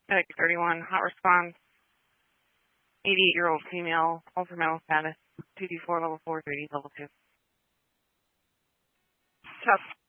Medic 31, hot response, 88-year-old female, ultra status, 2D4 level 4, 3D level 2. Tough.